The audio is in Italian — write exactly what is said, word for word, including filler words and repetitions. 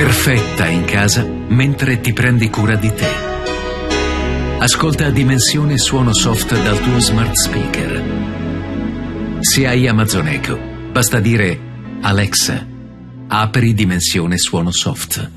Perfetta in casa mentre ti prendi cura di te. Ascolta Dimensione Suono Soft dal tuo smart speaker. Se hai Amazon Echo, basta dire Alexa, apri Dimensione Suono Soft.